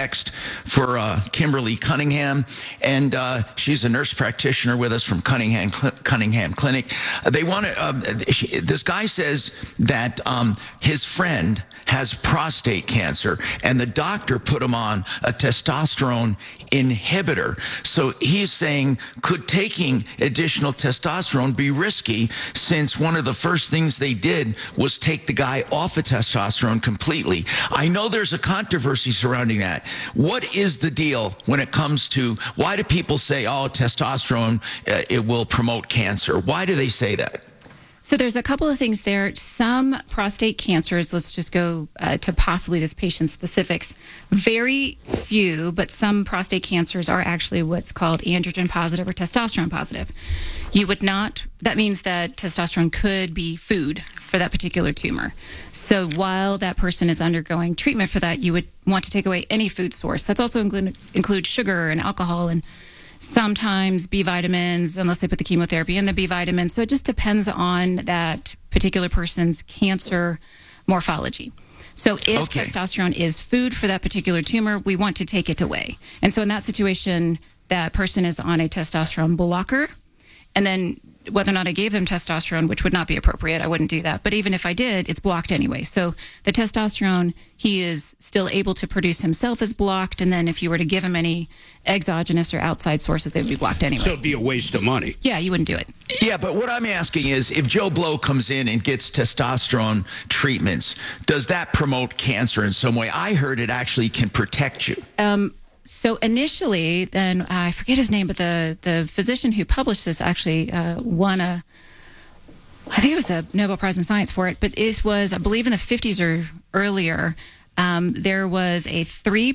text for Kimberly Cunningham, and she's a nurse practitioner with us from Cunningham Clinic. They want to. This guy says that his friend has prostate cancer, and the doctor put him on a testosterone inhibitor. So he's saying, could taking additional testosterone be risky, since one of the first things they did was take the guy off of testosterone completely? I know there's a controversy surrounding that. What is the deal when it comes to, why do people say, oh, testosterone, it will promote cancer? Why do they say that? So there's a couple of things there. Some prostate cancers, let's just go to possibly this patient's specifics. Very few, but some prostate cancers are actually what's called androgen positive or testosterone positive. You would not, that means that testosterone could be food for that particular tumor. So while that person is undergoing treatment for that, you would want to take away any food source. That's also include sugar and alcohol and sometimes B vitamins, unless they put the chemotherapy in the B vitamins. So it just depends on that particular person's cancer morphology. So if testosterone is food for that particular tumor, we want to take it away. And so in that situation, that person is on a testosterone blocker. And then whether or not I gave them testosterone, which would not be appropriate, I wouldn't do that. But even if I did, it's blocked anyway. So the testosterone he is still able to produce himself is blocked. And then if you were to give him any exogenous or outside sources, they would be blocked anyway. So it'd be a waste of money. Yeah, you wouldn't do it. Yeah, but what I'm asking is, if Joe Blow comes in and gets testosterone treatments, does that promote cancer in some way? I heard it actually can protect you. So initially, then I forget his name, but the physician who published this actually won I think it was a Nobel Prize in Science for it, but it was, I believe, in the 50s or earlier. There was a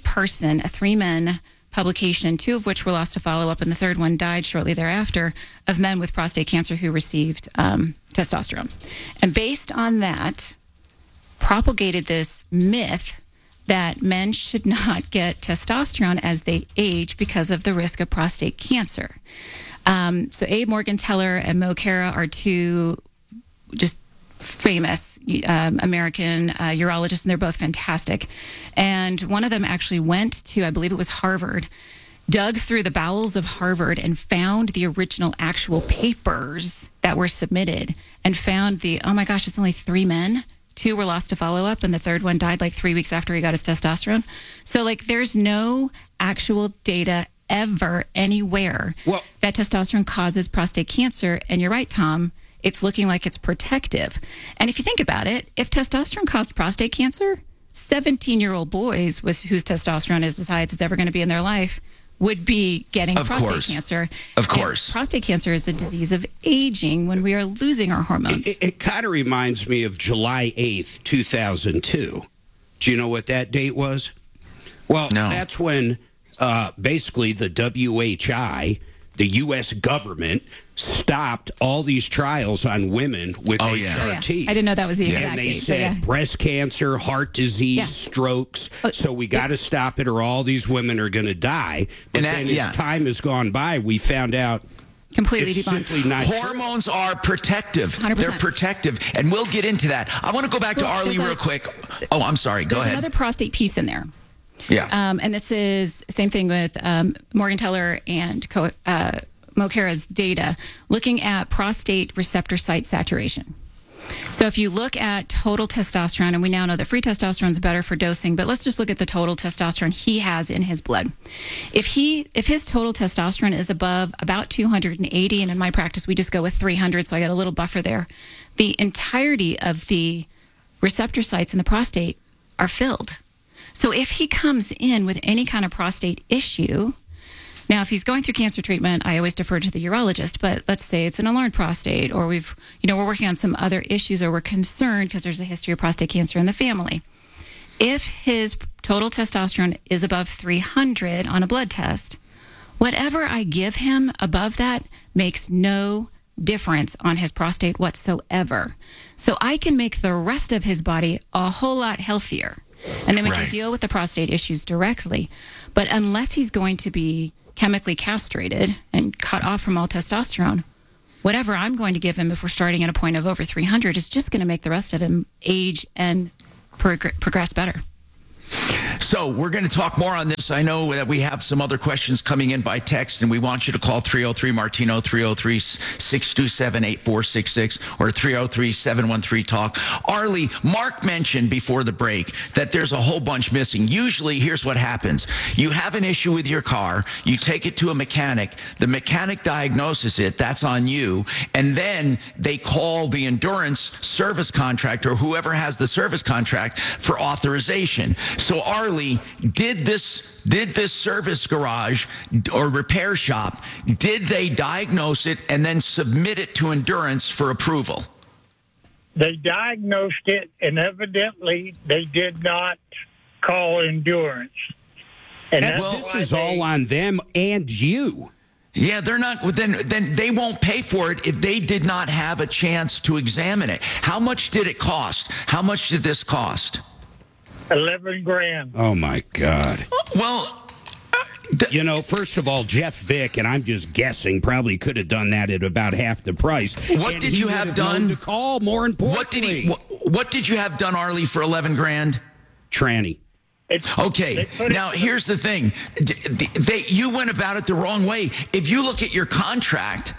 three-men publication, two of which were lost to follow-up, and the third one died shortly thereafter, of men with prostate cancer who received testosterone. And based on that, propagated this myth that men should not get testosterone as they age because of the risk of prostate cancer. So Abe Morgentaler and Mo Cara are two just famous American urologists, and they're both fantastic. And one of them actually went to, I believe it was Harvard, dug through the bowels of Harvard and found the original actual papers that were submitted, and found oh my gosh, it's only 3 men. 2 were lost to follow-up, and the third one died like 3 weeks after he got his testosterone. So, there's no actual data ever anywhere that testosterone causes prostate cancer. And you're right, Tom, it's looking like it's protective. And if you think about it, if testosterone caused prostate cancer, 17-year-old boys whose testosterone is as high as it's ever going to be in their life would be getting prostate cancer. Of course. And prostate cancer is a disease of aging when we are losing our hormones. It kind of reminds me of July 8th, 2002. Do you know what that date was? Well, that's when basically the WHI, the U.S. government, stopped all these trials on women with HRT. I didn't know that was the exact date. And they said breast cancer, heart disease, strokes. So we got to stop it, or all these women are going to die. But then as time has gone by, we found out completely it's debunked. Simply not Hormones true. are protective. 100%. They're protective, and we'll get into that. I want to go back to Arlie real quick. Oh, I'm sorry. Go ahead. There's another prostate piece in there. Yeah. And this is the same thing with Morgentaler and Mo Cara's data, looking at prostate receptor site saturation. So if you look at total testosterone, and we now know that free testosterone is better for dosing, but let's just look at the total testosterone he has in his blood. If his total testosterone is above about 280, and in my practice we just go with 300, so I got a little buffer there, the entirety of the receptor sites in the prostate are filled. So if he comes in with any kind of prostate issue, now, if he's going through cancer treatment, I always defer to the urologist, but let's say it's an enlarged prostate, or we're working on some other issues, or we're concerned because there's a history of prostate cancer in the family. If his total testosterone is above 300 on a blood test, whatever I give him above that makes no difference on his prostate whatsoever. So I can make the rest of his body a whole lot healthier, and then we can deal with the prostate issues directly. But unless he's going to be chemically castrated and cut off from all testosterone, whatever I'm going to give him, if we're starting at a point of over 300, is just going to make the rest of him age and progress better. So we're going to talk more on this. I know that we have some other questions coming in by text, and we want you to call 303-MARTINO, 303-627-8466, or 303-713-TALK. Arlie, Mark mentioned before the break that there's a whole bunch missing. Usually, here's what happens. You have an issue with your car. You take it to a mechanic. The mechanic diagnoses it. That's on you. And then they call the Endurance service contractor, or whoever has the service contract, for authorization. So, Arlie, did this service garage or repair shop, did they diagnose it and then submit it to Endurance for approval? They diagnosed it, and evidently they did not call Endurance. And this is all on them and you. Yeah, they're not. Then they won't pay for it if they did not have a chance to examine it. How much did it cost? How much did this cost? $11,000. Oh my God. Well, first of all, Jeff Vick, and I'm just guessing, probably could have done that at about half the price. What did you have done? To call, more importantly. What did you have done, Arlie, for $11,000? Tranny. Okay, now here's the thing. You went about it the wrong way. If you look at your contract,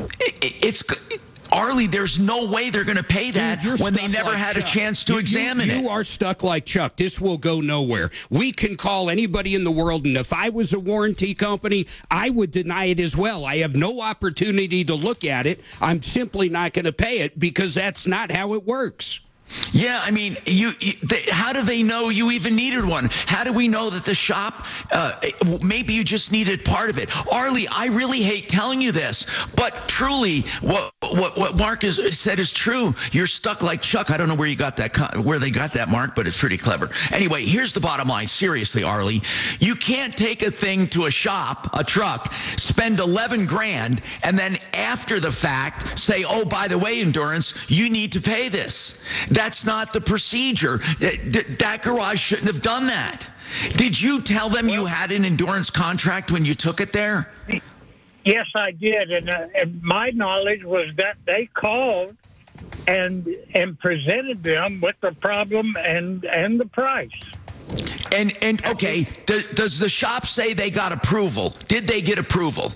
Arlie, there's no way they're going to pay that when they never had a chance to examine it. You are stuck like Chuck. This will go nowhere. We can call anybody in the world, and if I was a warranty company, I would deny it as well. I have no opportunity to look at it. I'm simply not going to pay it because that's not how it works. Yeah, I mean, how do they know you even needed one? How do we know that the shop, maybe you just needed part of it? Arlie, I really hate telling you this, but truly, what Mark has said is true. You're stuck like Chuck. I don't know where you got that, where they got that, Mark, but it's pretty clever. Anyway, here's the bottom line. Seriously, Arlie, you can't take a thing to a shop, a truck, spend $11,000, and then after the fact say, oh, by the way, Endurance, you need to pay this. That's not the procedure. That garage shouldn't have done that. Did you tell them you had an Endurance contract when you took it there? Yes, I did. And my knowledge was that they called and presented them with the problem and the price. And okay, does the shop say they got approval? Did they get approval?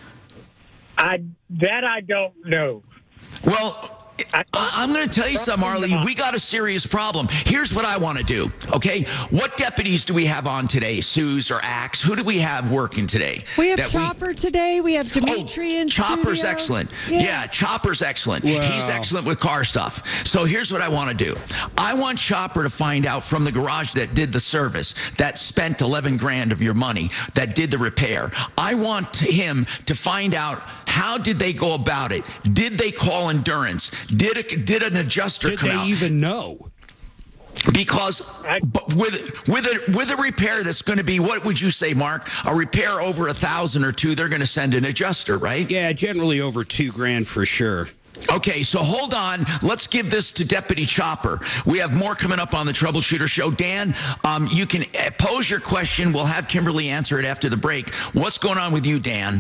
I don't know. Well, I'm going to tell you something, Arlie. We got a serious problem. Here's what I want to do, okay? What deputies do we have on today? Suze or Axe? Who do we have working today? We have Chopper today. We have Dimitri in Chopper's studio. Excellent. Yeah, Chopper's excellent. Wow. He's excellent with car stuff. So here's what I want to do. I want Chopper to find out from the garage that did the service, that spent $11,000 of your money, that did the repair. I want him to find out how did they go about it? Did they call Endurance? Did an adjuster come out? Did they even know? Because with a repair that's going to be, what would you say, Mark? A repair over $1,000 or $2,000, they're going to send an adjuster, right? Yeah, generally over $2,000 for sure. Okay, so hold on. Let's give this to Deputy Chopper. We have more coming up on the Troubleshooter Show. Dan, you can pose your question. We'll have Kimberly answer it after the break. What's going on with you, Dan?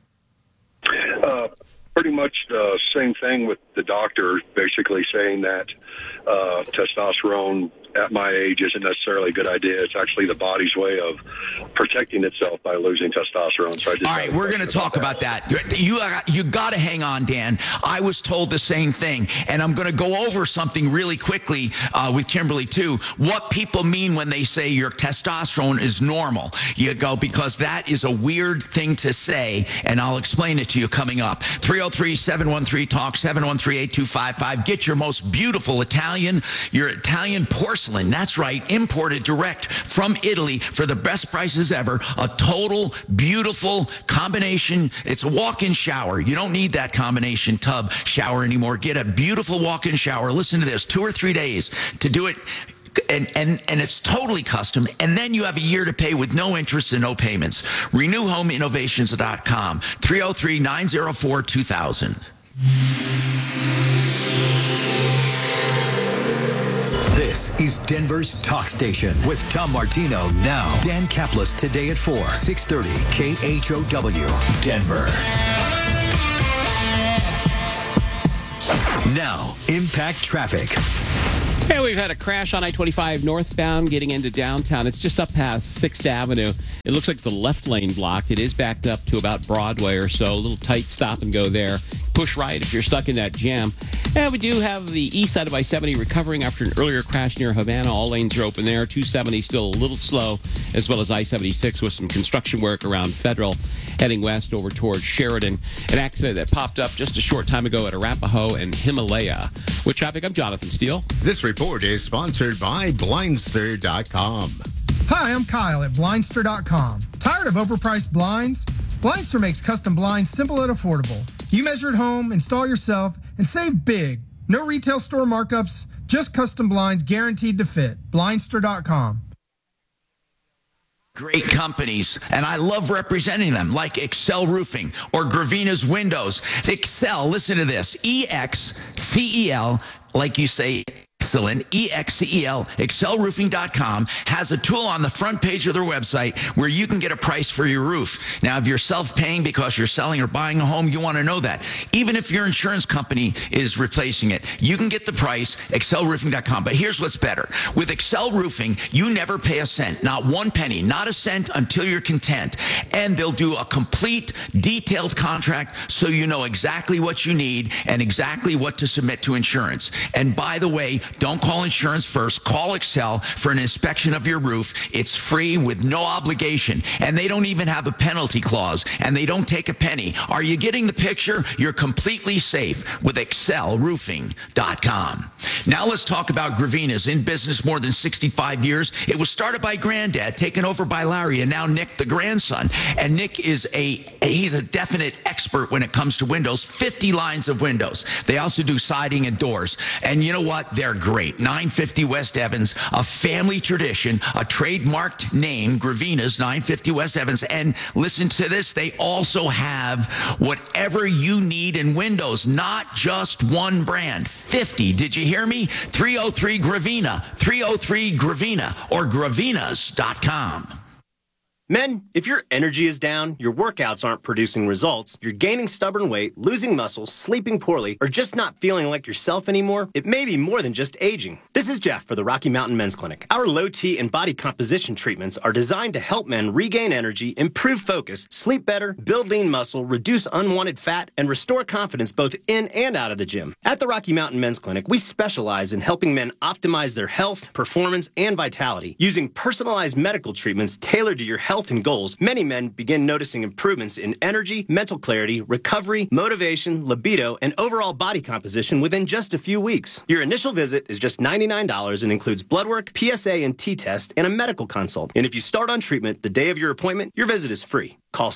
Pretty much the same thing with the doctor basically saying that testosterone at my age isn't necessarily a good idea. It's actually the body's way of protecting itself by losing testosterone. So all right, we're going to talk about that. You got to hang on, Dan. I was told the same thing, and I'm going to go over something really quickly with Kimberly too. What people mean when they say your testosterone is normal. You go, because that is a weird thing to say, and I'll explain it to you coming up. 303-713-TALK, 713-8255. Get your most beautiful your Italian porcelain. That's right, imported direct from Italy for the best prices ever. A total beautiful combination. It's a walk-in shower. You don't need that combination tub shower anymore. Get a beautiful walk-in shower. Listen to this, 2 or 3 days to do it. And it's totally custom. And then you have a year to pay with no interest and no payments. RenewHomeInnovations.com, 303-904-2000. This is Denver's Talk Station with Tom Martino now. Dan Kaplis today at 4, 630 KHOW, Denver. Now, Impact Traffic. Hey, we've had a crash on I-25 northbound getting into downtown. It's just up past 6th Avenue. It looks like the left lane blocked. It is backed up to about Broadway or so. A little tight stop and go there. Push right if you're stuck in that jam. And we do have the east side of I-70 recovering after an earlier crash near Havana. All lanes are open there. 270 still a little slow, as well as I-76 with some construction work around Federal heading west over towards Sheridan. An accident that popped up just a short time ago at Arapahoe and Himalaya. With traffic, I'm Jonathan Steele. This report is sponsored by Blindster.com. Hi, I'm Kyle at Blindster.com. Tired of overpriced blinds? Blindster makes custom blinds simple and affordable. You measure at home, install yourself, and save big. No retail store markups, just custom blinds guaranteed to fit. Blindster.com. Great companies, and I love representing them, like Excel Roofing or Gravina's Windows. Excel, listen to this, EXCEL, like you say, excellent, EXCEL, excelroofing.com, has a tool on the front page of their website where you can get a price for your roof. Now, if you're self-paying because you're selling or buying a home, you want to know that. Even if your insurance company is replacing it, you can get the price, excelroofing.com. But here's what's better. With Excel Roofing, you never pay a cent, not one penny, not a cent until you're content. And they'll do a complete, detailed contract so you know exactly what you need and exactly what to submit to insurance. And by the way, don't call insurance first. Call Excel for an inspection of your roof. It's free with no obligation. And they don't even have a penalty clause. And they don't take a penny. Are you getting the picture? You're completely safe with excelroofing.com. Now let's talk about Gravina's. In business more than 65 years. It was started by Granddad, taken over by Larry, and now Nick, the grandson. And Nick is he's a definite expert when it comes to windows. 50 lines of windows. They also do siding and doors. And you know what? They're great. 950 West Evans, a family tradition, a trademarked name, Gravina's 950 West Evans. And listen to this, they also have whatever you need in windows, not just one brand. 50. Did you hear me? 303 Gravina, 303 Gravina, or gravinas.com. Men, if your energy is down, your workouts aren't producing results, you're gaining stubborn weight, losing muscle, sleeping poorly, or just not feeling like yourself anymore, it may be more than just aging. This is Jeff for the Rocky Mountain Men's Clinic. Our low T and body composition treatments are designed to help men regain energy, improve focus, sleep better, build lean muscle, reduce unwanted fat, and restore confidence both in and out of the gym. At the Rocky Mountain Men's Clinic, we specialize in helping men optimize their health, performance, and vitality. Using personalized medical treatments tailored to your health and goals, many men begin noticing improvements in energy, mental clarity, recovery, motivation, libido, and overall body composition within just a few weeks. Your initial visit is just $99 and includes blood work, PSA and T-test, and a medical consult. And if you start on treatment the day of your appointment, your visit is free. Call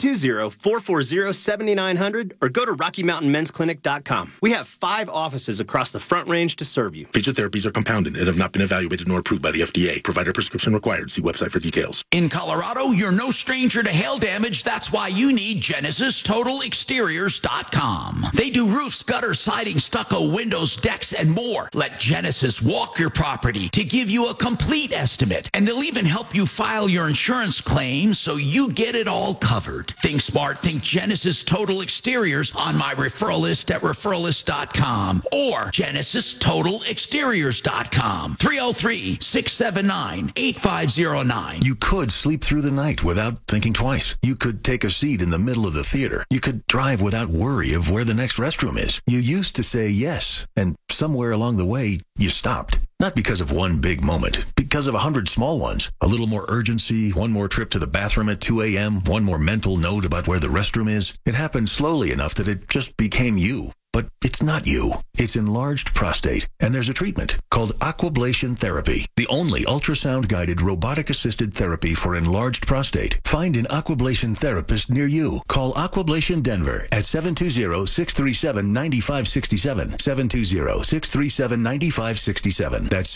720-440-7900 or go to RockyMountainMen'sClinic.com. We have 5 offices across the Front Range to serve you. Featured therapies are compounded and have not been evaluated nor approved by the FDA. Provider prescription required. See website for details. In Colorado, you're no stranger to hail damage. That's why you need GenesisTotalExteriors.com. They do roofs, gutters, siding, stucco, windows, decks, and more. Let Genesis walk your property to give you a complete estimate. And they'll even help you file your insurance claim so you get it all covered. Think smart. Think Genesis Total Exteriors on my referral list at referralist.com or GenesisTotalExteriors.com. 303-679-8509. You could sleep through the night without thinking twice. You could take a seat in the middle of the theater. You could drive without worry of where the next restroom is. You used to say yes, and somewhere along the way, you stopped. Not because of one big moment, because of 100 small ones. A little more urgency, one more trip to the bathroom at 2 a.m., one more mental note about where the restroom is. It happened slowly enough that it just became you. But it's not you. It's enlarged prostate. And there's a treatment called Aquablation Therapy, the only ultrasound-guided robotic-assisted therapy for enlarged prostate. Find an Aquablation therapist near you. Call Aquablation Denver at 720-637-9567. 720-637-9567. That's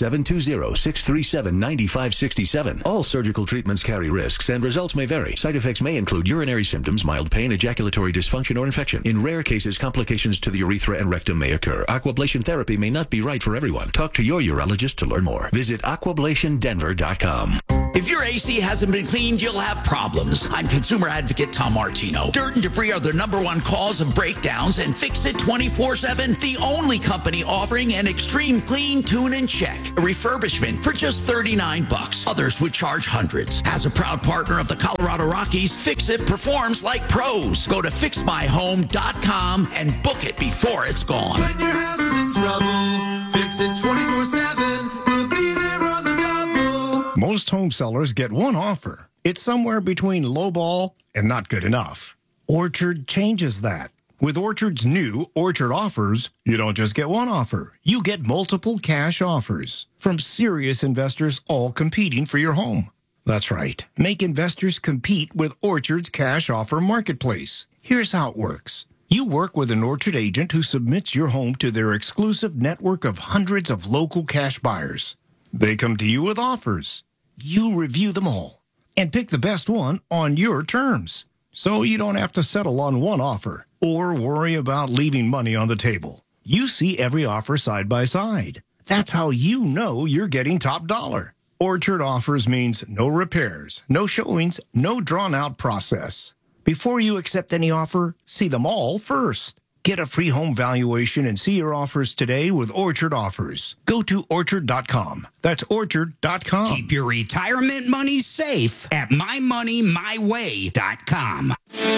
720-637-9567. All surgical treatments carry risks, and results may vary. Side effects may include urinary symptoms, mild pain, ejaculatory dysfunction, or infection. In rare cases, complications to the urethra and rectum may occur. Aquablation therapy may not be right for everyone. Talk to your urologist to learn more. Visit aquablationdenver.com. If your AC hasn't been cleaned, you'll have problems. I'm consumer advocate Tom Martino. Dirt and debris are the number one cause of breakdowns, and Fix It 24/7, the only company offering an extreme clean, tune, and check. A refurbishment for just $39. Others would charge hundreds. As a proud partner of the Colorado Rockies, Fix It performs like pros. Go to fixmyhome.com and book it before it's gone. When your house is in trouble, Fix It 24/7. We'll be there on the double. Most home sellers get one offer. It's somewhere between lowball and not good enough. Orchard changes that. With Orchard's new Orchard Offers, you don't just get one offer. You get multiple cash offers from serious investors all competing for your home. That's right. Make investors compete with Orchard's cash offer marketplace. Here's how it works. You work with an Orchard agent who submits your home to their exclusive network of hundreds of local cash buyers. They come to you with offers. You review them all and pick the best one on your terms. So you don't have to settle on one offer or worry about leaving money on the table. You see every offer side by side. That's how you know you're getting top dollar. Orchard Offers means no repairs, no showings, no drawn-out process. Before you accept any offer, see them all first. Get a free home valuation and see your offers today with Orchard Offers. Go to Orchard.com. That's Orchard.com. Keep your retirement money safe at mymoneymyway.com.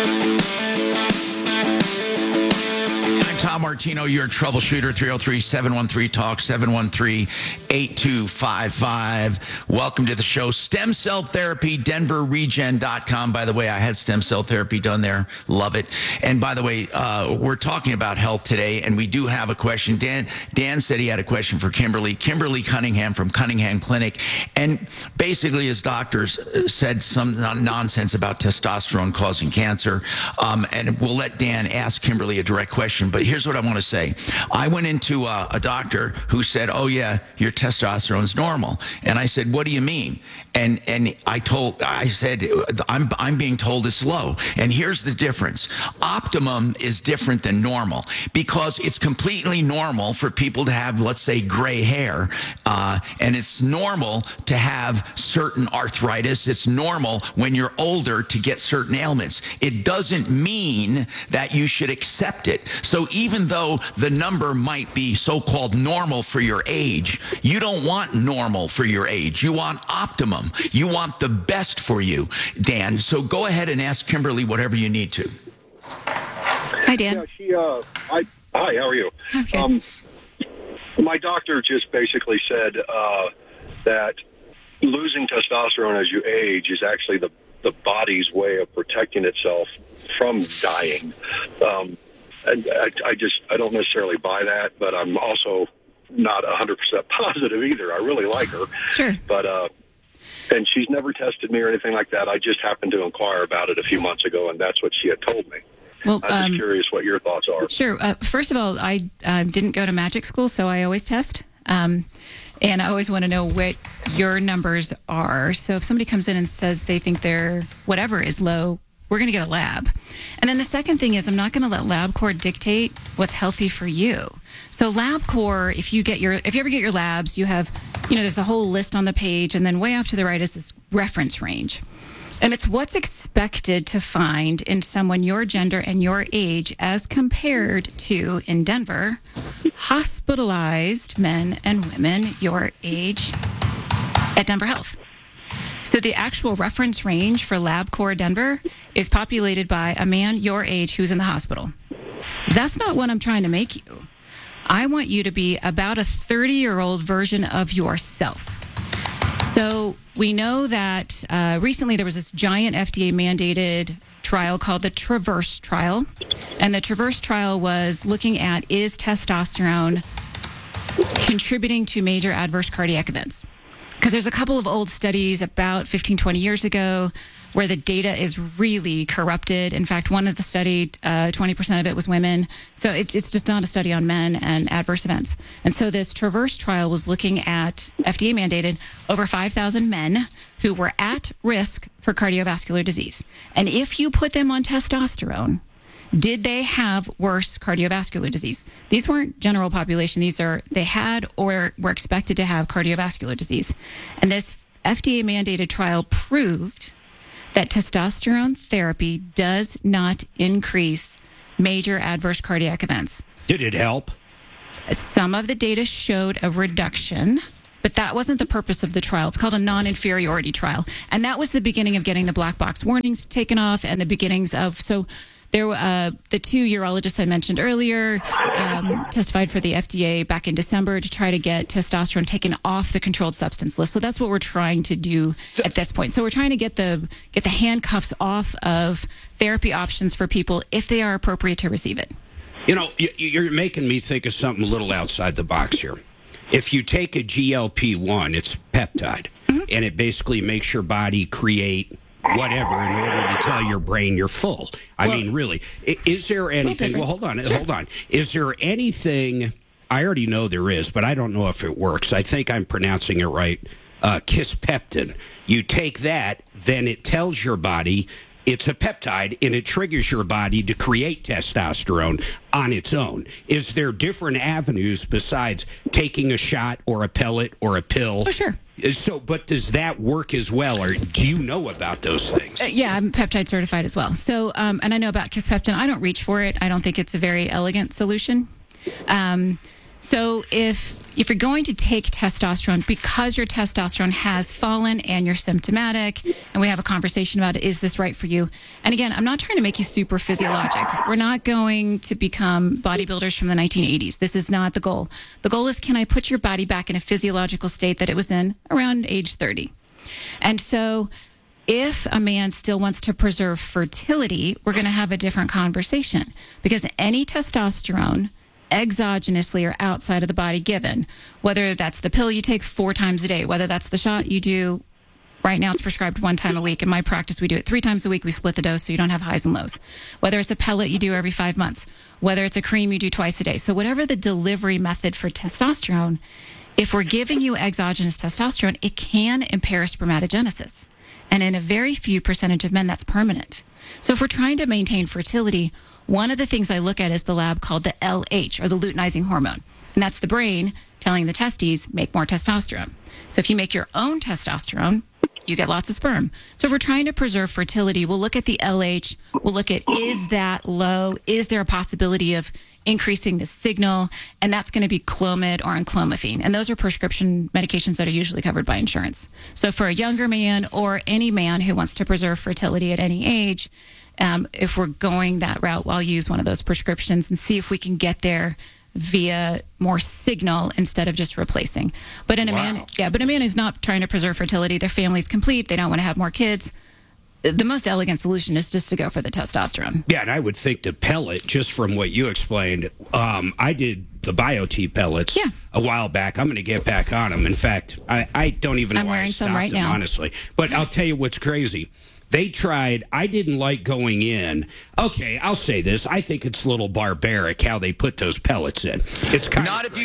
Tom Martino, your troubleshooter, 303-713-TALK, 713-8255. Welcome to the show. Stem Cell Therapy, DenverRegen.com. By the way, I had stem cell therapy done there. Love it. And by the way, we're talking about health today, and we do have a question. Dan said he had a question for Kimberly. Kimberly Cunningham from Cunningham Clinic. And basically his doctors said some nonsense about testosterone causing cancer. And we'll let Dan ask Kimberly a direct question. But here's what I want to say. I went into a doctor who said, oh, yeah, your testosterone's normal. And I said, what do you mean? And I said, I'm being told it's low. And here's the difference. Optimum is different than normal because it's completely normal for people to have, let's say, gray hair. And it's normal to have certain arthritis. It's normal when you're older to get certain ailments. It doesn't mean that you should accept it. So even though the number might be so-called normal for your age, you don't want normal for your age. You want optimum. You want the best for you, Dan. So go ahead and ask Kimberly whatever you need to. Hi, Dan. Yeah, hi, how are you? Okay. My doctor just basically said that losing testosterone as you age is actually the body's way of protecting itself from dying. And I don't necessarily buy that, but I'm also not 100% positive either. I really like her. Sure. But, and she's never tested me or anything like that. I just happened to inquire about it a few months ago, and that's what she had told me. Well, I'm just curious what your thoughts are. Sure. First of all, I didn't go to magic school, so I always test. And I always want to know what your numbers are. So if somebody comes in and says they think their whatever is low, we're going to get a lab. And then the second thing is I'm not going to let LabCorp dictate what's healthy for you. So LabCorp, if you ever get your labs, you have, there's the whole list on the page, and then way off to the right is this reference range. And it's what's expected to find in someone your gender and your age as compared to, in Denver, hospitalized men and women your age at Denver Health. So the actual reference range for LabCorp Denver is populated by a man your age who's in the hospital. That's not what I'm trying to make you. I want you to be about a 30-year-old version of yourself. So we know that recently there was this giant FDA-mandated trial called the Traverse trial. And the Traverse trial was looking at, is testosterone contributing to major adverse cardiac events? Because there's a couple of old studies about 15, 20 years ago where the data is really corrupted. In fact, one of the study, 20% of it was women. So it's just not a study on men and adverse events. And so this Traverse trial was looking at, FDA mandated, over 5,000 men who were at risk for cardiovascular disease. And if you put them on testosterone, did they have worse cardiovascular disease? These weren't general population. They had or were expected to have cardiovascular disease. And this FDA-mandated trial proved that testosterone therapy does not increase major adverse cardiac events. Did it help? Some of the data showed a reduction, but that wasn't the purpose of the trial. It's called a non-inferiority trial. And that was the beginning of getting the black box warnings taken off and the beginnings of... So there, the 2 urologists I mentioned earlier testified for the FDA back in December to try to get testosterone taken off the controlled substance list. So that's what we're trying to do at this point. So we're trying to get the handcuffs off of therapy options for people if they are appropriate to receive it. You know, you're making me think of something a little outside the box here. If you take a GLP-1, it's peptide, and it basically makes your body create whatever in order to tell your brain you're full. I mean, really, is there anything... Well, hold on. Is there anything... I already know there is, but I don't know if it works. I think I'm pronouncing it right. Kisspeptin. You take that, then it tells your body... It's a peptide, and it triggers your body to create testosterone on its own. Is there different avenues besides taking a shot or a pellet or a pill? Oh, sure. So, but does that work as well, or do you know about those things? Yeah, I'm peptide certified as well. So, and I know about Kisspeptin. I don't reach for it. I don't think it's a very elegant solution. So if you're going to take testosterone because your testosterone has fallen and you're symptomatic, and we have a conversation about is this right for you? And again, I'm not trying to make you super physiologic. We're not going to become bodybuilders from the 1980s. This is not the goal. The goal is, can I put your body back in a physiological state that it was in around age 30? And so if a man still wants to preserve fertility, we're going to have a different conversation, because any testosterone exogenously or outside of the body given, whether that's the pill you take 4 times a day, whether that's the shot you do, right now it's prescribed 1 time a week. In my practice, we do it 3 times a week. We split the dose so you don't have highs and lows. Whether it's a pellet you do every 5 months, whether it's a cream you do twice a day. So whatever the delivery method for testosterone, if we're giving you exogenous testosterone, it can impair spermatogenesis. And in a very few percentage of men, that's permanent. So if we're trying to maintain fertility, one of the things I look at is the lab called the LH, or the luteinizing hormone. And that's the brain telling the testes, make more testosterone. So if you make your own testosterone, you get lots of sperm. So if we're trying to preserve fertility, we'll look at the LH. We'll look at, is that low? Is there a possibility of increasing the signal? And that's going to be Clomid or enclomiphene. And those are prescription medications that are usually covered by insurance. So for a younger man or any man who wants to preserve fertility at any age, if we're going that route, I'll use one of those prescriptions and see if we can get there via more signal instead of just replacing. But in a man who's not trying to preserve fertility, their family's complete, they don't want to have more kids, the most elegant solution is just to go for the testosterone. Yeah, and I would think the pellet, just from what you explained, I did the BioTE pellets a while back. I'm going to get back on them. In fact, I don't even know why I stopped right them, now. honestly. But I'll tell you what's crazy. They tried, I didn't like going in. Okay, I'll say this. I think it's a little barbaric how they put those pellets in. It's kind not of if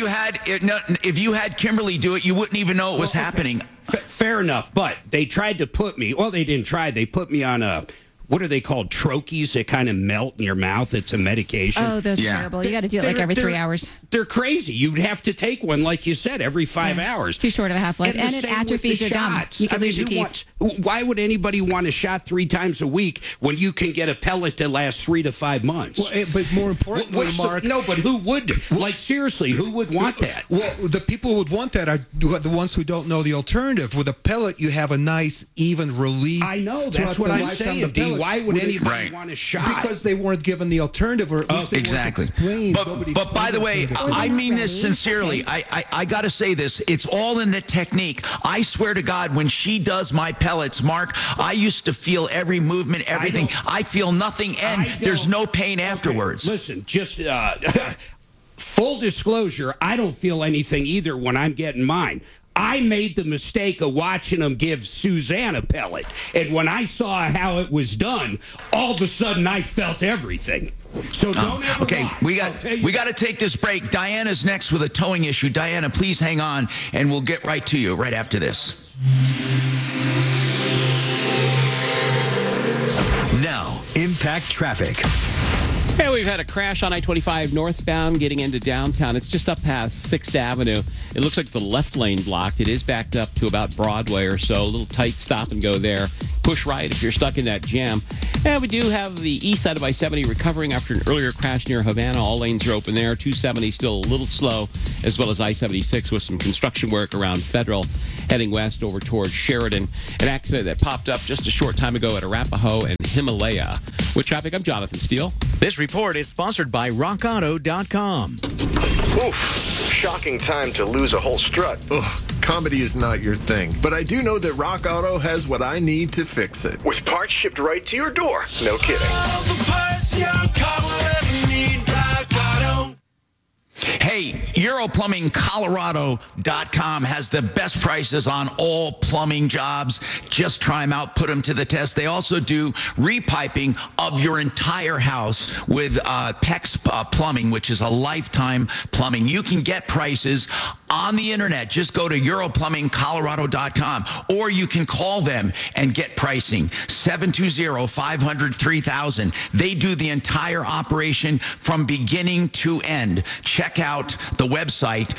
you had Kimberly do it, you wouldn't even know it was happening. Fair enough, but they tried to put me, well, they didn't try. They put me on what are they called? Troches that kind of melt in your mouth. It's a medication. Oh, those are terrible. You got to do it like every 3 hours. They're crazy. You'd have to take one, like you said, every 5 hours. Too short of a half-life. And it atrophies your gum. You can lose your teeth. Why would anybody want a shot 3 times a week when you can get a pellet that lasts 3 to 5 months? Well, but more importantly, Mark... but who would? Like, seriously, who would want that? Well, the people who would want that are the ones who don't know the alternative. With a pellet, you have a nice, even release. I know. That's what I'm saying, D. Why would anybody want a shot? Because they weren't given the alternative, or at least they weren't explained. But by the way, I mean this sincerely. I got to say this. It's all in the technique. I swear to God, when she does my pellets, Mark, I used to feel every movement, everything. I feel nothing, and there's no pain afterwards. Listen, just full disclosure, I don't feel anything either when I'm getting mine. I made the mistake of watching them give Suzanne a pellet. And when I saw how it was done, all of a sudden I felt everything. So don't ever watch. we got to take this break. Diana's next with a towing issue. Diana, please hang on, and we'll get right to you right after this. Now, Impact Traffic. Hey, we've had a crash on I-25 northbound getting into downtown. It's just up past 6th Avenue. It looks like the left lane blocked. It is backed up to about Broadway or so. A little tight stop and go there. Push right if you're stuck in that jam. And we do have the east side of I-70 recovering after an earlier crash near Havana. All lanes are open there. 270 still a little slow, as well as I-76 with some construction work around Federal heading west over towards Sheridan. An accident that popped up just a short time ago at Arapahoe and Himalaya. With traffic, I'm Jonathan Steele. This report is sponsored by RockAuto.com. Oof, shocking time to lose a whole strut. Ugh, comedy is not your thing, but I do know that Rock Auto has what I need to fix it. With parts shipped right to your door. No kidding. All the parts your car will ever need, Rock Auto. Hey, EuroPlumbingColorado.com has the best prices on all plumbing jobs. Just try them out, put them to the test. They also do repiping of your entire house with PEX Plumbing, which is a lifetime plumbing. You can get prices on the internet. Just go to EuroPlumbingColorado.com, or you can call them and get pricing. 720-500-3000. They do the entire operation from beginning to end. Check out the website,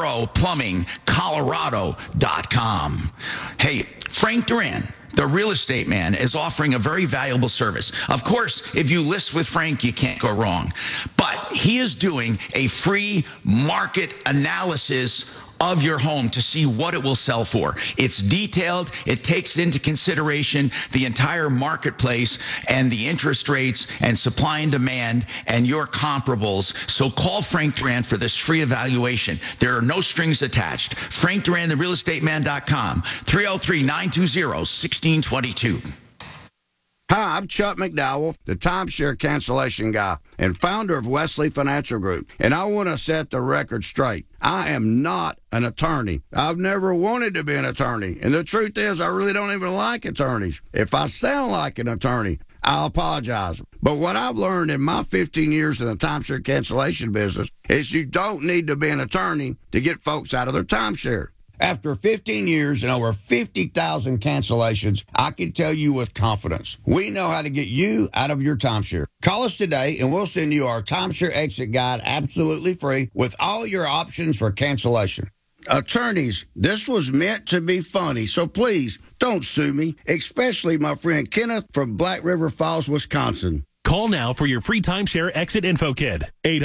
EuroPlumbingColorado.com. Hey, Frank Duran, the real estate man, is offering a very valuable service. Of course, if you list with Frank, you can't go wrong. But he is doing a free market analysis of your home to see what it will sell for. It's detailed. It takes into consideration the entire marketplace and the interest rates and supply and demand and your comparables. So call Frank Duran for this free evaluation. There are no strings attached. Frank Duran, therealestateman.com, 303-920-1622. Hi, I'm Chuck McDowell, the timeshare cancellation guy and founder of Wesley Financial Group, and I want to set the record straight. I am not an attorney. I've never wanted to be an attorney, and the truth is I really don't even like attorneys. If I sound like an attorney, I'll apologize. But what I've learned in my 15 years in the timeshare cancellation business is you don't need to be an attorney to get folks out of their timeshare. After 15 years and over 50,000 cancellations, I can tell you with confidence, we know how to get you out of your timeshare. Call us today and we'll send you our timeshare exit guide absolutely free with all your options for cancellation. Attorneys, this was meant to be funny, so please don't sue me, especially my friend Kenneth from Black River Falls, Wisconsin. Call now for your free timeshare exit info kit.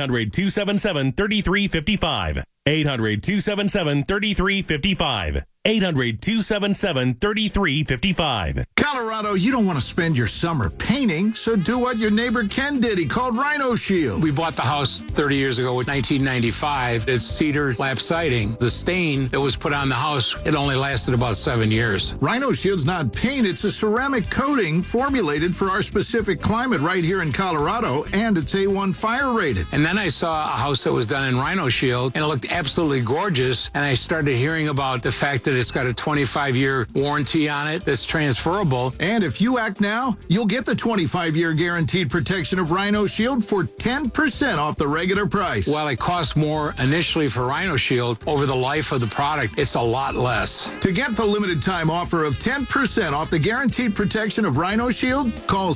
800-277-3355. 800-277-3355. 800-277-3355. Colorado, you don't want to spend your summer painting, so do what your neighbor Ken did. He called Rhino Shield. We bought the house 30 years ago in 1995. It's cedar lap siding. The stain that was put on the house, it only lasted about 7 years. Rhino Shield's not paint, it's a ceramic coating formulated for our specific climate right here in Colorado, and it's A1 fire rated. And then I saw a house that was done in Rhino Shield, and it looked absolutely gorgeous, and I started hearing about the fact that it's got a 25-year warranty on it that's transferable. And if you act now, you'll get the 25-year guaranteed protection of Rhino Shield for 10% off the regular price. While it costs more initially for Rhino Shield, over the life of the product, it's a lot less. To get the limited time offer of 10% off the guaranteed protection of Rhino Shield, call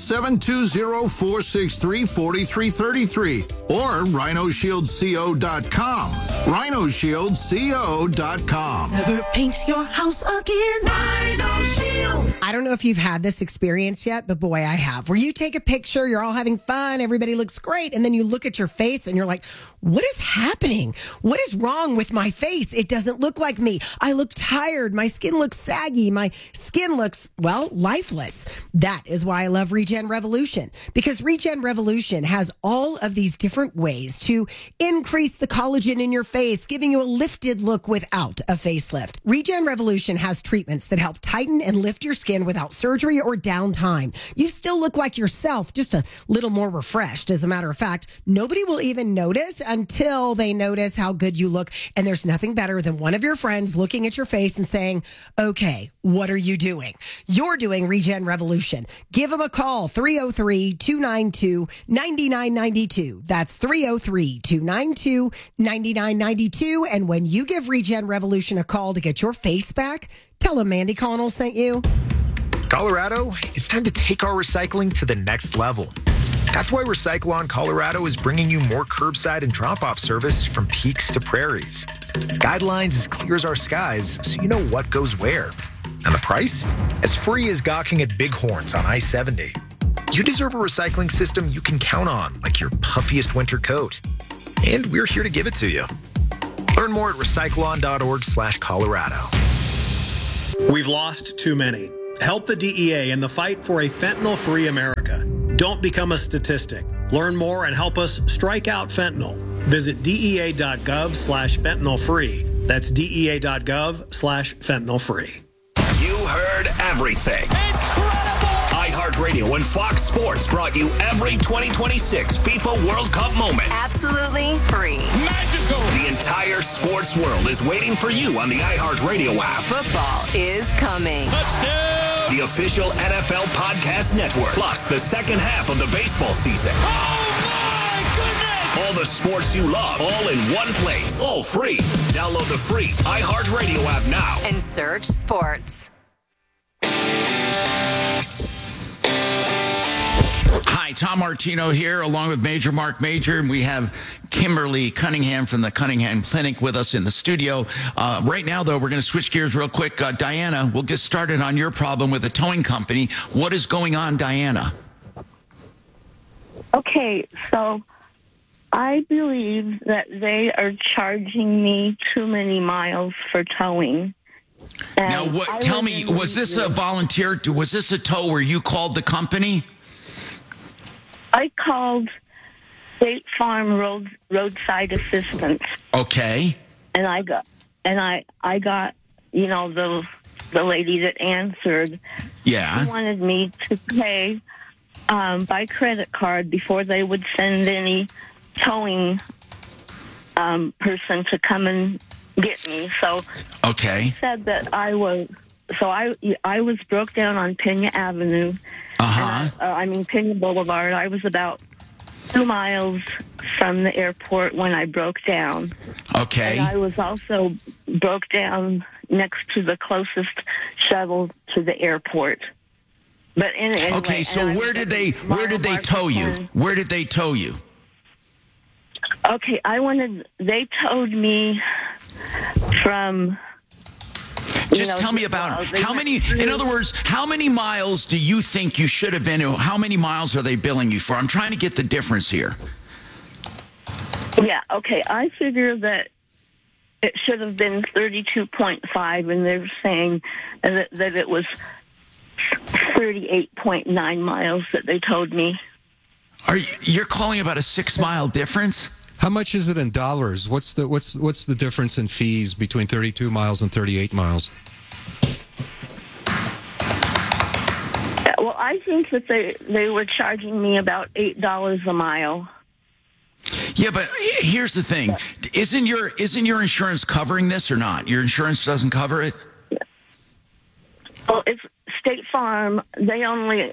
720-463-4333 or rhinosshieldco.com. rhinosshieldco.com. Never paint your house again. Rhino Shield. I don't know if you've had this experience yet, but boy, I have. Where you take a picture, you're all having fun, everybody looks great, and then you look at your face and you're like, what is happening? What is wrong with my face? It doesn't look like me. I look tired. My skin looks saggy. My skin looks, well, lifeless. That is why I love Regen Revolution, because Regen Revolution has all of these different ways to increase the collagen in your face, giving you a lifted look without a facelift. Regen Revolution has treatments that help tighten and lift your skin without surgery or downtime. You still look like yourself, just a little more refreshed. As a matter of fact, nobody will even notice until they notice how good you look. And there's nothing better than one of your friends looking at your face and saying, okay, what are you doing? You're doing Regen Revolution. Give them a call, 303-292-9992. That's 303-292-9992. And when you give Regen Revolution a call to get your face back, tell them Mandy Connell sent you. Colorado, it's time to take our recycling to the next level. That's why Recyclon Colorado is bringing you more curbside and drop-off service from peaks to prairies. Guidelines as clear as our skies, so you know what goes where. And the price? As free as gawking at Bighorns on I-70. You deserve a recycling system you can count on, like your puffiest winter coat. And we're here to give it to you. Learn more at recyclon.org/Colorado. We've lost too many. Help the DEA in the fight for a fentanyl-free America. Don't become a statistic. Learn more and help us strike out fentanyl. Visit DEA.gov/fentanyl-free. That's DEA.gov/fentanyl-free. You heard everything. Incredible! iHeartRadio and Fox Sports brought you every 2026 FIFA World Cup moment. Absolutely free. Magical! The entire sports world is waiting for you on the iHeartRadio app. Football is coming. Touchdown! The official NFL Podcast Network. Plus the second half of the baseball season. Oh my goodness! All the sports you love, all in one place. All free. Download the free iHeartRadio app now. And search sports. Hi, Tom Martino here, along with Major Mark Major, and we have Kimberly Cunningham from the Cunningham Clinic with us in the studio. Right now, though, we're going to switch gears real quick. Diana, we'll get started on your problem with the towing company. What is going on, Diana? Okay, so I believe that they are charging me too many miles for towing. Now, tell me, was this a volunteer? Was this a tow where you called the company? I called State Farm roadside assistance. Okay. And I got you know, the lady that answered. Yeah. She wanted me to pay by credit card before they would send any towing person to come and get me. So okay. She said that I was broke down on Pena Avenue. Pena Boulevard. I was about 2 miles from the airport when I broke down. Okay. And I was also broke down next to the closest shuttle to the airport. But anyway, okay, so where did they tow you? Where did they tow you? Okay, they towed me from. Just tell me about how many, in other words, how many miles do you think you should have been? How many miles are they billing you for? I'm trying to get the difference here. Yeah, okay. I figure that it should have been 32.5, and they're saying that it was 38.9 miles that they told me. You're calling about a 6 mile difference? How much is it in dollars? What's the difference in fees between 32 miles and 38 miles? Well, I think that they were charging me about $8 a mile. Yeah, but here's the thing: isn't your insurance covering this or not? Your insurance doesn't cover it. Well, it's State Farm. The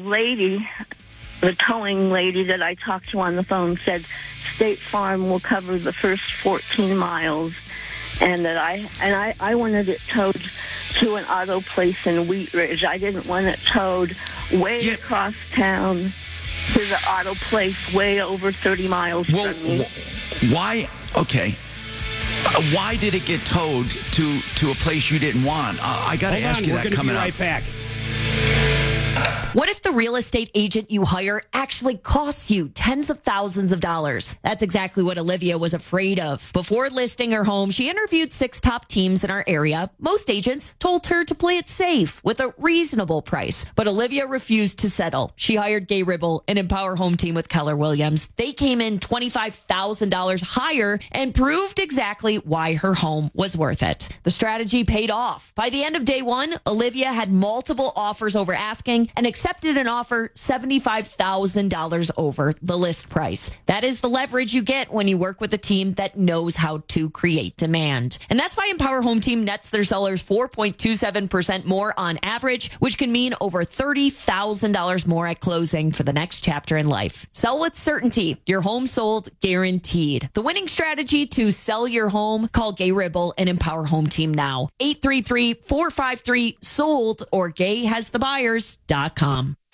towing lady that I talked to on the phone said State Farm will cover the first 14 miles, and that I wanted it towed to an auto place in Wheat Ridge. I didn't want it towed way across town to the auto place way over 30 miles from me. Why? Okay. Why did it get towed to a place you didn't want? I got to ask you that coming up. We're going to be right back. What if the real estate agent you hire actually costs you tens of thousands of dollars? That's exactly what Olivia was afraid of. Before listing her home, she interviewed 6 top teams in our area. Most agents told her to play it safe with a reasonable price, but Olivia refused to settle. She hired Gay Ribble, an Empower Home team with Keller Williams. They came in $25,000 higher and proved exactly why her home was worth it. The strategy paid off. By the end of day 1, Olivia had multiple offers over asking and accepted an offer $75,000 over the list price. That is the leverage you get when you work with a team that knows how to create demand. And that's why Empower Home Team nets their sellers 4.27% more on average, which can mean over $30,000 more at closing for the next chapter in life. Sell with certainty. Your home sold guaranteed. The winning strategy to sell your home? Call Gay Ribble and Empower Home Team now. 833-453-SOLD or GayHasTheBuyers.com.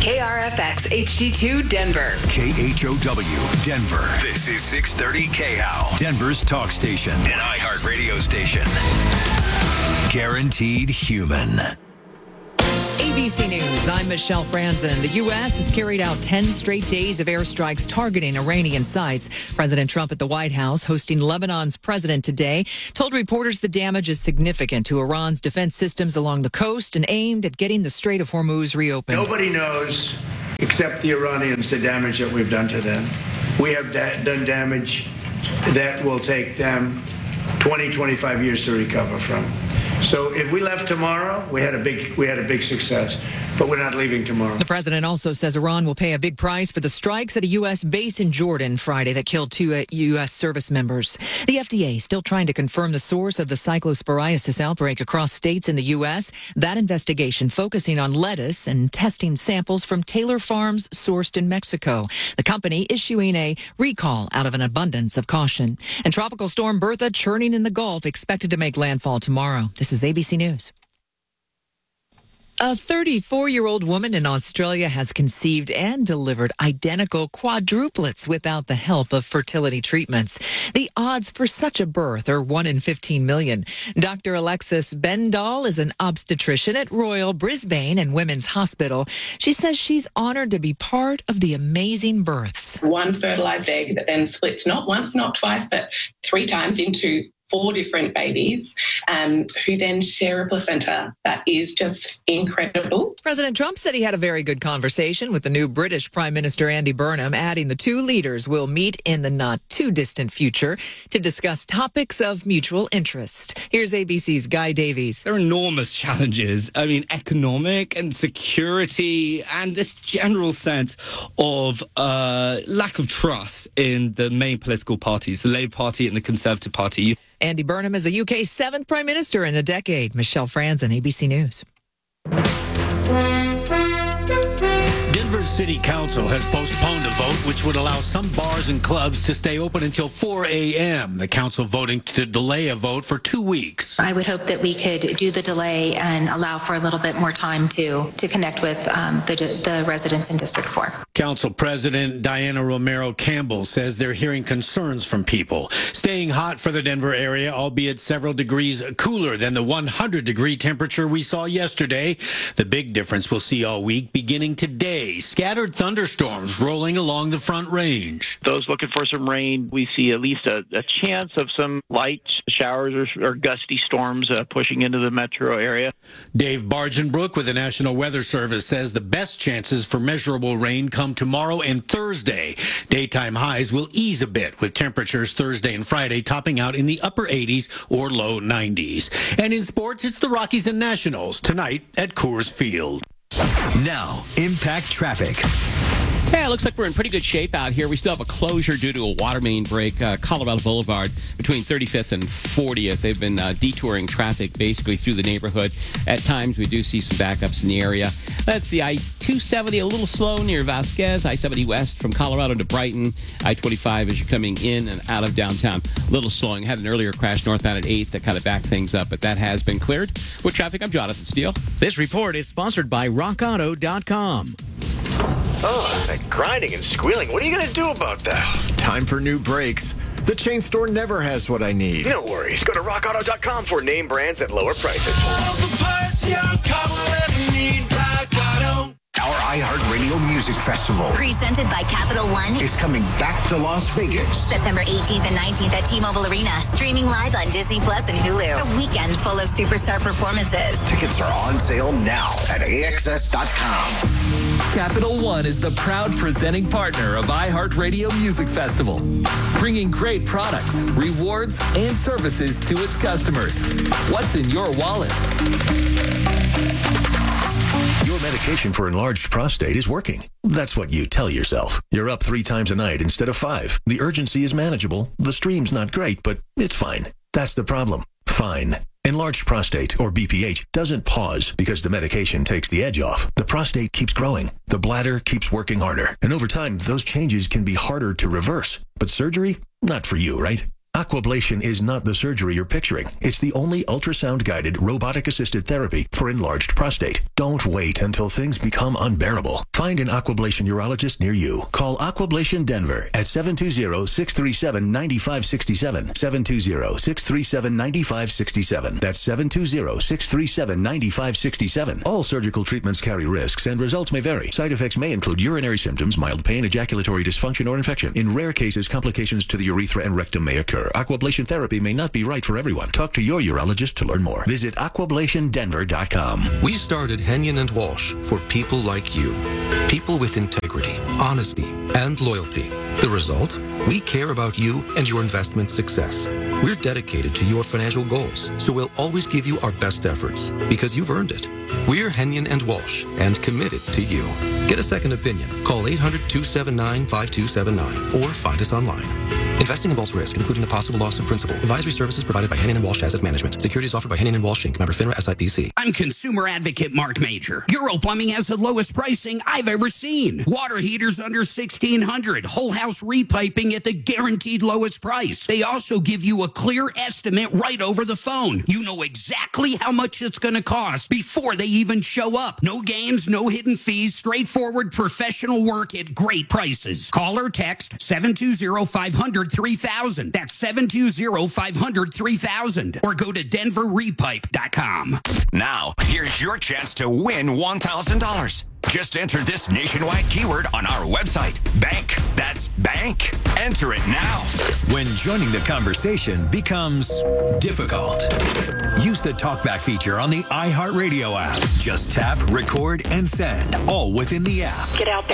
KRFX HD2 Denver. KHOW Denver. This is 630 KHOW. Denver's talk station. An iHeartRadio station. Guaranteed human. ABC News, I'm Michelle Franzen. The U.S. has carried out 10 straight days of airstrikes targeting Iranian sites. President Trump at the White House, hosting Lebanon's president today, told reporters the damage is significant to Iran's defense systems along the coast and aimed at getting the Strait of Hormuz reopened. Nobody knows except the Iranians the damage that we've done to them. We have done damage that will take them 20, 25 years to recover from. So if we left tomorrow, we had a big success, but we're not leaving tomorrow. The president also says Iran will pay a big price for the strikes at a U.S. base in Jordan Friday that killed 2 U.S. service members. The FDA still trying to confirm the source of the cyclosporiasis outbreak across states in the U.S. That investigation focusing on lettuce and testing samples from Taylor Farms sourced in Mexico. The company issuing a recall out of an abundance of caution. And Tropical Storm Bertha churning in the Gulf expected to make landfall tomorrow. This is ABC News. A 34-year-old woman in Australia has conceived and delivered identical quadruplets without the help of fertility treatments. The odds for such a birth are 1 in 15 million. Dr. Alexis Bendall is an obstetrician at Royal Brisbane and Women's Hospital. She says she's honored to be part of the amazing births. One fertilized egg that then splits not once, not twice, but 3 times into 4 different babies who then share a placenta. That is just incredible. President Trump said he had a very good conversation with the new British Prime Minister Andy Burnham, adding the 2 leaders will meet in the not-too-distant future to discuss topics of mutual interest. Here's ABC's Guy Davies. There are enormous challenges. I mean, economic and security and this general sense of lack of trust in the main political parties, the Labour Party and the Conservative Party. Andy Burnham is the UK's 7th Prime Minister in a decade. Michelle Franzen, ABC News. Denver City Council has postponed a vote which would allow some bars and clubs to stay open until 4 a.m. The council voting to delay a vote for 2 weeks. I would hope that we could do the delay and allow for a little bit more time to connect with the residents in District 4. Council President Diana Romero Campbell says they're hearing concerns from people. Staying hot for the Denver area, albeit several degrees cooler than the 100-degree temperature we saw yesterday. The big difference we'll see all week beginning today. Scattered thunderstorms rolling along the Front Range. Those looking for some rain, we see at least a chance of some light showers or gusty storms pushing into the metro area. Dave Bargenbrook with the National Weather Service says the best chances for measurable rain come tomorrow and Thursday. Daytime highs will ease a bit with temperatures Thursday and Friday topping out in the upper 80s or low 90s. And in sports, it's the Rockies and Nationals tonight at Coors Field. Now, impact traffic. Yeah, it looks like we're in pretty good shape out here. We still have a closure due to a water main break. Colorado Boulevard between 35th and 40th. They've been detouring traffic basically through the neighborhood. At times, we do see some backups in the area. That's the I-270, a little slow near Vasquez. I-70 west from Colorado to Brighton. I-25 as you're coming in and out of downtown. A little slowing. Had an earlier crash northbound at 8th that kind of backed things up, but that has been cleared. With traffic, I'm Jonathan Steele. This report is sponsored by RockAuto.com. Oh, that grinding and squealing. What are you going to do about that? Time for new brakes. The chain store never has what I need. No worries. Go to rockauto.com for name brands at lower prices. Our iHeartRadio Music Festival, Presented by Capital One, is coming back to Las Vegas. September 18th and 19th at T-Mobile Arena. Streaming live on Disney Plus and Hulu. A weekend full of superstar performances. Tickets are on sale now at AXS.com. Capital One is the proud presenting partner of iHeartRadio Music Festival, bringing great products, rewards, and services to its customers. What's in your wallet? Your medication for enlarged prostate is working. That's what you tell yourself. You're up 3 times a night instead of 5. The urgency is manageable. The stream's not great, but it's fine. That's the problem. Fine. Enlarged prostate, or BPH, doesn't pause because the medication takes the edge off. The prostate keeps growing. The bladder keeps working harder. And over time, those changes can be harder to reverse. But surgery? Not for you, right? Aquablation is not the surgery you're picturing. It's the only ultrasound-guided, robotic-assisted therapy for enlarged prostate. Don't wait until things become unbearable. Find an Aquablation urologist near you. Call Aquablation Denver at 720-637-9567. 720-637-9567. That's 720-637-9567. All surgical treatments carry risks and results may vary. Side effects may include urinary symptoms, mild pain, ejaculatory dysfunction, or infection. In rare cases, complications to the urethra and rectum may occur. Aquablation therapy may not be right for everyone. Talk to your urologist to learn more. Visit aquablationdenver.com. We started Henyon and Walsh for people like you. People with integrity, honesty, and loyalty. The result? We care about you and your investment success. We're dedicated to your financial goals, so we'll always give you our best efforts because you've earned it. We're Henyon and Walsh and committed to you. Get a second opinion. Call 800-279-5279 or find us online. Investing involves risk, including the possible loss of principal. Advisory services provided by Henyon & Walsh Asset Management. Securities offered by Henyon & Walsh Inc. Member FINRA SIPC. I'm consumer advocate Mark Major. Euro Plumbing has the lowest pricing I've ever seen. Water heaters under $1,600. Whole house repiping at the guaranteed lowest price. They also give you a clear estimate right over the phone. You know exactly how much it's going to cost before they even show up. No games, no hidden fees, straightforward professional work at great prices. Call or text 720-500-3000. That's 720-500-3000. Or go to denverrepipe.com. Now, here's your chance to win $1,000. Just enter this nationwide keyword on our website. Bank. That's bank. Enter it now. When joining the conversation becomes difficult, use the TalkBack feature on the iHeartRadio app. Just tap, record, and send, all within the app. Get out there.